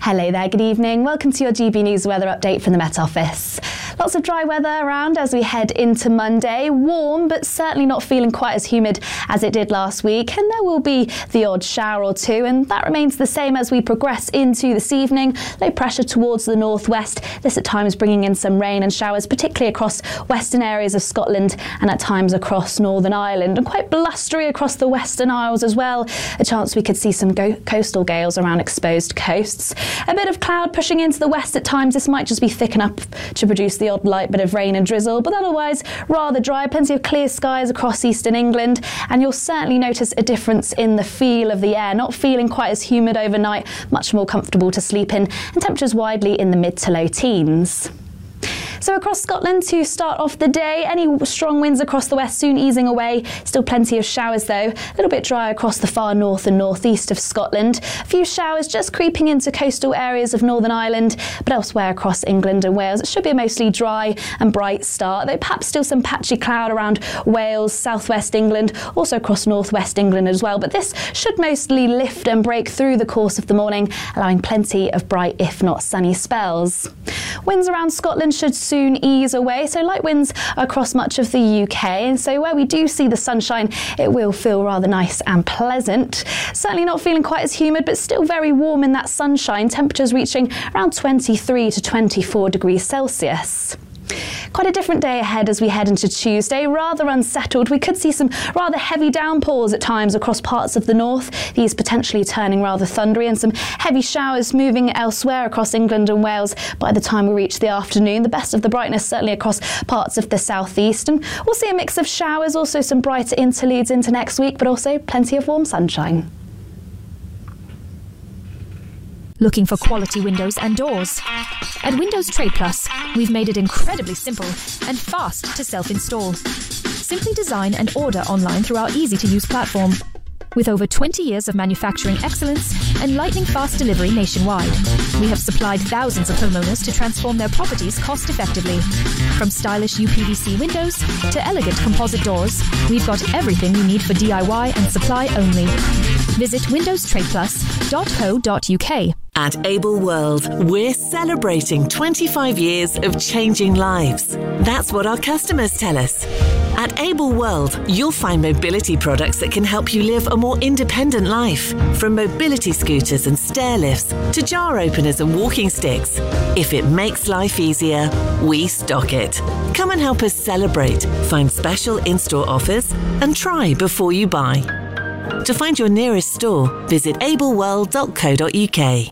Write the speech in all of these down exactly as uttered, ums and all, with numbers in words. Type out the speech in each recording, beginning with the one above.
Hello there, good evening. Welcome to your G B News weather update from the Met Office. Lots of dry weather around as we head into Monday. Warm, but certainly not feeling quite as humid as it did last week. And there will be the odd shower or two, and that remains the same as we progress into this evening. Low pressure towards the northwest. This at times bringing in some rain and showers, particularly across western areas of Scotland and at times across Northern Ireland. And quite blustery across the Western Isles as well. A chance we could see some go- coastal gales around exposed coasts. A bit of cloud pushing into the west at times. This might just be thick enough to produce the odd light bit of rain and drizzle, but otherwise rather dry. Plenty of clear skies across eastern England, and you'll certainly notice a difference in the feel of the air. Not feeling quite as humid overnight, much more comfortable to sleep in, and temperatures widely in the mid to low teens. So across Scotland to start off the day, any strong winds across the west soon easing away. Still plenty of showers though. A little bit dry across the far north and northeast of Scotland. A few showers just creeping into coastal areas of Northern Ireland, but elsewhere across England and Wales it should be a mostly dry and bright start, though perhaps still some patchy cloud around Wales, southwest England, also across northwest England as well. But this should mostly lift and break through the course of the morning, allowing plenty of bright, if not sunny spells. Winds around Scotland should soon soon ease away, so light winds across much of the U K, and so where we do see the sunshine it will feel rather nice and pleasant. Certainly not feeling quite as humid, but still very warm in that sunshine, temperatures reaching around twenty-three to twenty-four degrees Celsius. Quite a different day ahead as we head into Tuesday, rather unsettled. We could see some rather heavy downpours at times across parts of the north, these potentially turning rather thundery, and some heavy showers moving elsewhere across England and Wales by the time we reach the afternoon. The best of the brightness certainly across parts of the southeast, and we'll see a mix of showers, also some brighter interludes into next week, but also plenty of warm sunshine. Looking for quality windows and doors? At Windows Trade Plus, we've made it incredibly simple and fast to self-install. Simply design and order online through our easy-to-use platform. With over twenty years of manufacturing excellence and lightning-fast delivery nationwide, we have supplied thousands of homeowners to transform their properties cost-effectively. From stylish U P V C windows to elegant composite doors, we've got everything you need for D I Y and supply only. Visit windows trade plus dot co dot U K. At Able World, we're celebrating twenty-five years of changing lives. That's what our customers tell us. At Able World, you'll find mobility products that can help you live a more independent life. From mobility scooters and stair lifts to jar openers and walking sticks. If it makes life easier, we stock it. Come and help us celebrate, find special in-store offers, and try before you buy. To find your nearest store, visit able world dot co dot U K.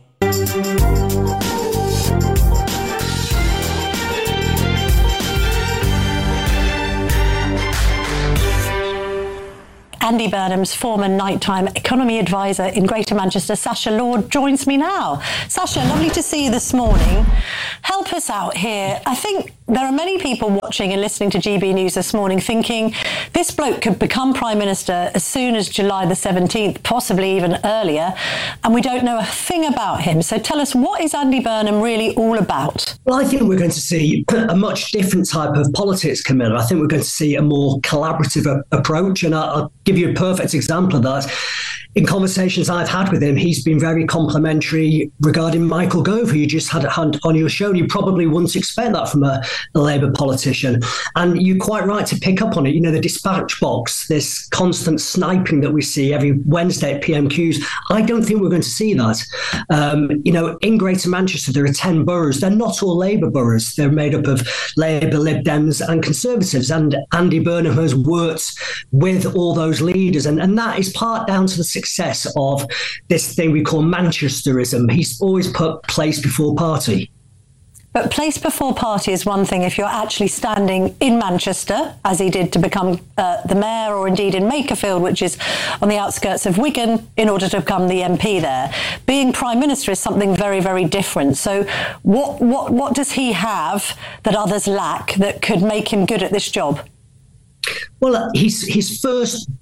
Andy Burnham's former nighttime economy advisor in Greater Manchester, Sasha Lord, joins me now. Sasha, lovely to see you this morning. Help us out here. I think there are many people watching and listening to G B News this morning thinking this bloke could become Prime Minister as soon as July the seventeenth, possibly even earlier, and we don't know a thing about him. So tell us, what is Andy Burnham really all about? Well, I think we're going to see a much different type of politics, Camilla. I think we're going to see a more collaborative a- approach, and I'll, I'll give you a perfect example of that. In conversations I've had with him, he's been very complimentary regarding Michael Gove, who you just had on your show. You probably wouldn't expect that from a, a Labour politician. And you're quite right to pick up on it. You know, the dispatch box, this constant sniping that we see every Wednesday at P M Qs, I don't think we're going to see that. Um, you know, in Greater Manchester, there are ten boroughs. They're not all Labour boroughs. They're made up of Labour, Lib Dems and Conservatives. And Andy Burnham has worked with all those leaders. And, and that is part down to the success of this thing we call Manchesterism. He's always put place before party. But place before party is one thing if you're actually standing in Manchester, as he did to become uh, the mayor, or indeed in Makerfield, which is on the outskirts of Wigan, in order to become the M P there. Being Prime Minister is something very, very different. So what what what does he have that others lack that could make him good at this job? Well, his his first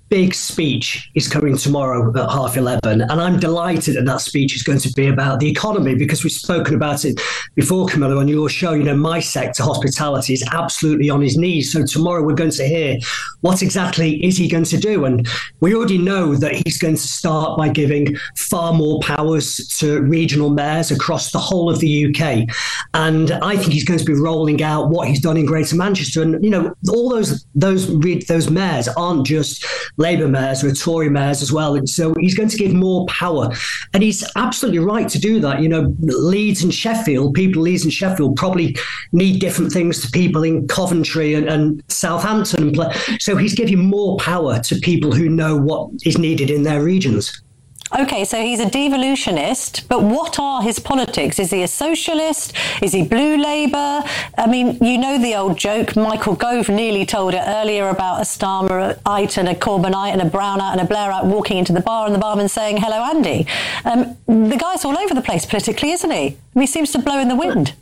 big speech is coming tomorrow at half eleven, and I'm delighted that that speech is going to be about the economy, because we've spoken about it before, Camilla, on your show. You know, my sector, hospitality, is absolutely on his knees. So tomorrow we're going to hear what exactly is he going to do, and we already know that he's going to start by giving far more powers to regional mayors across the whole of the U K, and I think he's going to be rolling out what he's done in Greater Manchester. And you know, all those those those mayors aren't just Labour mayors, or Tory mayors as well. And so he's going to give more power. And he's absolutely right to do that. You know, Leeds and Sheffield, people in Leeds and Sheffield probably need different things to people in Coventry and, and Southampton. So he's giving more power to people who know what is needed in their regions. Okay, so he's a devolutionist, but what are his politics? Is he a socialist? Is he blue Labour? I mean, you know the old joke. Michael Gove nearly told it earlier about a Starmerite and a Corbynite and a Brownite and a Blairite walking into the bar and the barman saying, "Hello, Andy." Um, the guy's all over the place politically, isn't he? I mean, he seems to blow in the wind.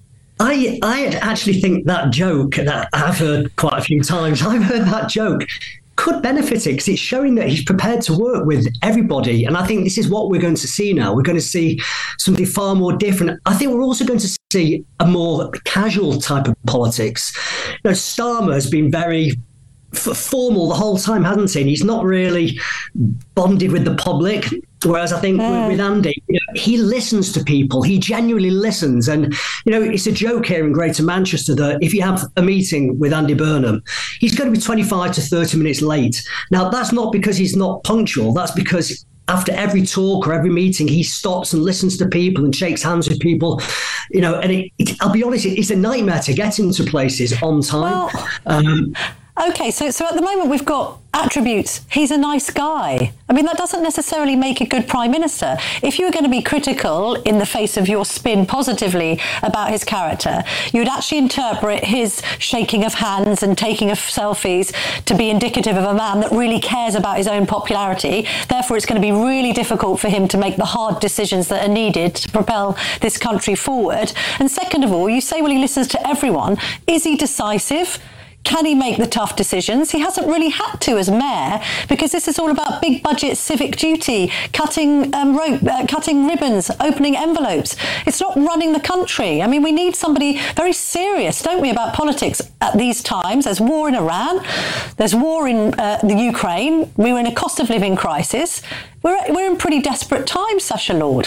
I, I actually think that joke that I've heard quite a few times, I've heard that joke could benefit it, because it's showing that he's prepared to work with everybody. And I think this is what we're going to see now. We're going to see something far more different. I think we're also going to see a more casual type of politics. You know, Starmer has been very f- formal the whole time, hasn't he? And he's not really bonded with the public. Whereas I think mm. with, with Andy, you know, he listens to people. He genuinely listens. And, you know, it's a joke here in Greater Manchester that if you have a meeting with Andy Burnham, he's going to be twenty-five to thirty minutes late. Now, that's not because he's not punctual. That's because after every talk or every meeting, he stops and listens to people and shakes hands with people. You know, and it, it, I'll be honest, it, it's a nightmare to get into places on time. Well, um, Okay, so so at the moment we've got attributes. He's a nice guy. I mean, that doesn't necessarily make a good prime minister. If you were going to be critical in the face of your spin positively about his character, you would actually interpret his shaking of hands and taking of selfies to be indicative of a man that really cares about his own popularity. Therefore, it's going to be really difficult for him to make the hard decisions that are needed to propel this country forward. And second of all, you say, well, he listens to everyone. Is he decisive? Can he make the tough decisions? He hasn't really had to as mayor, because this is all about big budget civic duty, cutting um, rope, uh, cutting ribbons, opening envelopes. It's not running the country. I mean, we need somebody very serious, don't we, about politics at these times. There's war in Iran. There's war in uh, the Ukraine. We were in a cost of living crisis. We're, we're in pretty desperate times, Sacha Lord.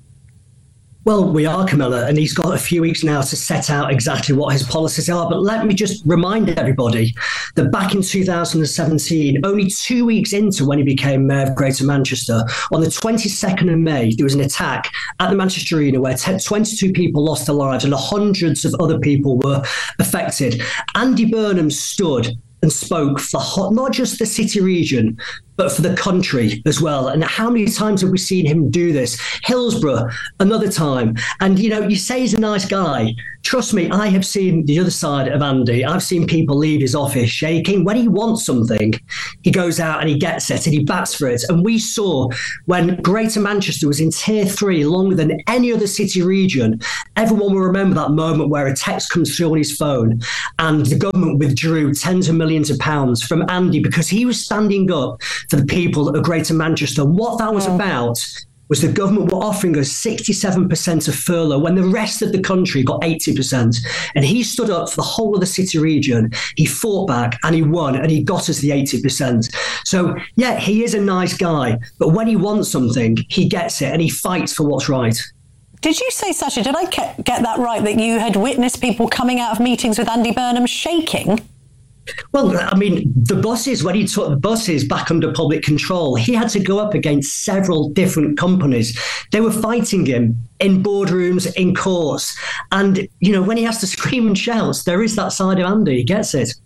Well, we are, Camilla, and he's got a few weeks now to set out exactly what his policies are. But let me just remind everybody that back in two thousand seventeen, only two weeks into when he became Mayor of Greater Manchester, on the twenty-second of May, there was an attack at the Manchester Arena where twenty-two people lost their lives and hundreds of other people were affected. Andy Burnham stood and spoke for not just the city region, but for the country as well. And how many times have we seen him do this? Hillsborough, another time. And, you know, you say he's a nice guy. Trust me, I have seen the other side of Andy. I've seen people leave his office shaking. When he wants something, he goes out and he gets it and he bats for it. And we saw when Greater Manchester was in tier three longer than any other city region, everyone will remember that moment where a text comes through on his phone and the government withdrew tens of millions of pounds from Andy because he was standing up for the people of Greater Manchester. And what that was about was the government were offering us sixty-seven percent of furlough when the rest of the country got eighty percent. And he stood up for the whole of the city region. He fought back and he won and he got us the eighty percent. So, yeah, he is a nice guy. But when he wants something, he gets it and he fights for what's right. Did you say, Sacha, did I get that right, that you had witnessed people coming out of meetings with Andy Burnham shaking? Well, I mean, the buses, when he took the buses back under public control, he had to go up against several different companies. They were fighting him in boardrooms, in courts. And, you know, when he has to scream and shout, there is that side of Andy. He gets it.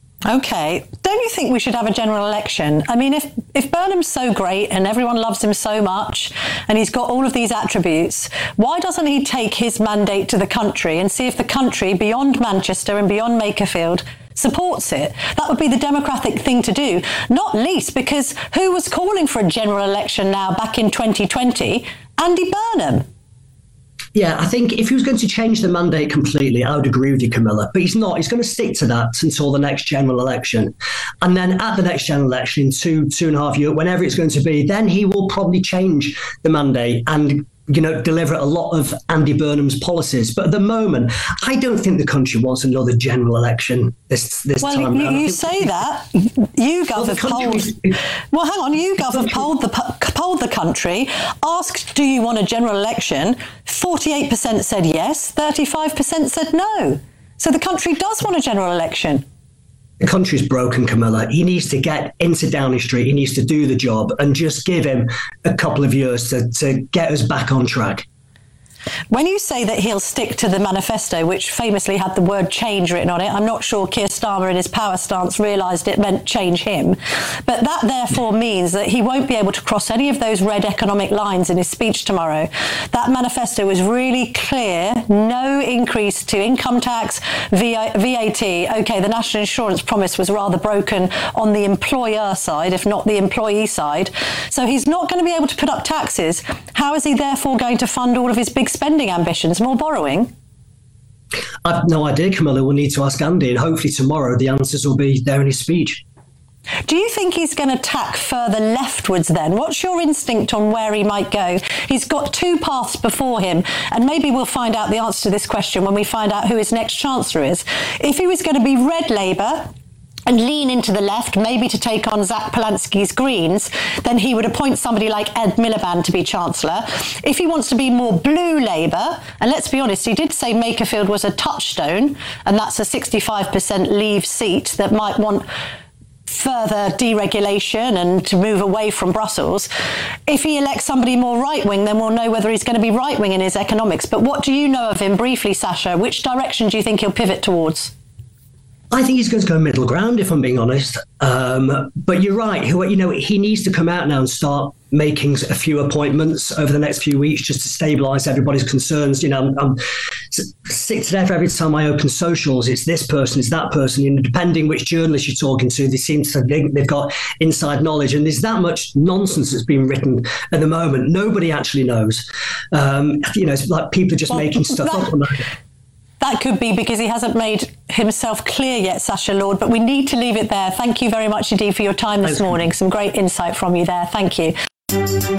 OK. Don't you think we should have a general election? I mean, if, if Burnham's so great and everyone loves him so much and he's got all of these attributes, why doesn't he take his mandate to the country and see if the country beyond Manchester and beyond Makerfield supports it? That would be the democratic thing to do, not least because who was calling for a general election now back in twenty twenty? Andy Burnham. Yeah, I think if he was going to change the mandate completely, I would agree with you, Camilla. But he's not. He's going to stick to that until the next general election. And then at the next general election, in two, two and a half years, whenever it's going to be, then he will probably change the mandate and, you know, deliver a lot of Andy Burnham's policies. But at the moment, I don't think the country wants another general election this this well, time. Well, you, you say that. YouGov well, have polled... Well, hang on. YouGov have polled the, polled the country, asked, do you want a general election? forty-eight percent said yes, thirty-five percent said no. So the country does want a general election. The country's broken, Camilla. He needs to get into Downing Street. He needs to do the job and just give him a couple of years to, to get us back on track. When you say that he'll stick to the manifesto, which famously had the word change written on it, I'm not sure Keir Starmer in his power stance realised it meant change him. But that therefore means that he won't be able to cross any of those red economic lines in his speech tomorrow. That manifesto was really clear. No increase to income tax, V A T. OK, the national insurance promise was rather broken on the employer side, if not the employee side. So he's not going to be able to put up taxes. How is he therefore going to fund all of his big spending ambitions? More borrowing? I've no idea, Camilla. We'll need to ask Andy, and hopefully tomorrow the answers will be there in his speech. Do you think he's going to tack further leftwards then? What's your instinct on where he might go? He's got two paths before him, and maybe we'll find out the answer to this question when we find out who his next Chancellor is. If he was going to be Red Labour and lean into the left, maybe to take on Zach Polanski's Greens, then he would appoint somebody like Ed Miliband to be Chancellor. If he wants to be more blue Labour, and let's be honest, he did say Makerfield was a touchstone, and that's a sixty-five percent Leave seat that might want further deregulation and to move away from Brussels. If he elects somebody more right-wing, then we'll know whether he's going to be right-wing in his economics. But what do you know of him briefly, Sasha? Which direction do you think he'll pivot towards? I think he's going to go middle ground, if I'm being honest. Um, but you're right. He, you know, he needs to come out now and start making a few appointments over the next few weeks just to stabilise everybody's concerns. You know, I'm, I'm sick to death every time I open socials. It's this person, it's that person. You know, depending which journalist you're talking to, they seem to think they've got inside knowledge. And there's that much nonsense that's being written at the moment. Nobody actually knows. Um, you know, it's like people are just well, making stuff that- up on that. That could be because he hasn't made himself clear yet, Sasha Lord, but we need to leave it there. Thank you very much indeed for your time this Thanks. morning. Some great insight from you there. Thank you.